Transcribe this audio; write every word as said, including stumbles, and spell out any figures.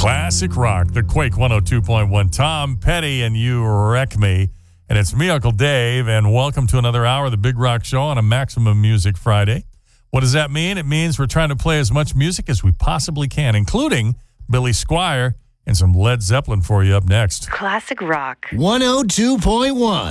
Classic rock, the Quake one oh two point one. Tom Petty and You Wreck Me. And it's me, Uncle Dave, and welcome to another hour of the Big Rock Show on a Maximum Music Friday. What does that mean? It means we're trying to play as much music as we possibly can, including Billy Squier and some Led Zeppelin for you up next. Classic rock. one oh two point one.